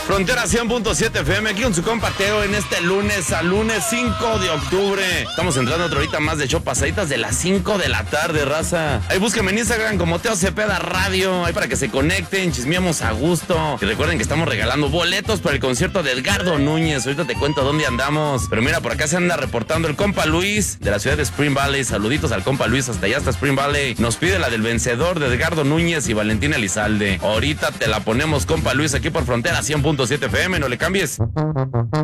Frontera 100.7 FM, aquí con su compa Teo en este lunes, a lunes 5 de octubre. Estamos entrando otra horita más de show, pasaditas de las 5 de la tarde, raza. Ahí búsquenme en Instagram como Teo Cepeda Radio, ahí para que se conecten, chismeamos a gusto. Y recuerden que estamos regalando boletos para el concierto de Edgardo Núñez. Ahorita te cuento dónde andamos. Pero mira, por acá se anda reportando el compa Luis de la ciudad de Spring Valley. Saluditos al compa Luis, hasta allá hasta Spring Valley. Nos pide la del vencedor de Edgardo Núñez y Valentina Elizalde. Ahorita te la ponemos, compa Luis, aquí por Frontera 100.7 FM, no le cambies.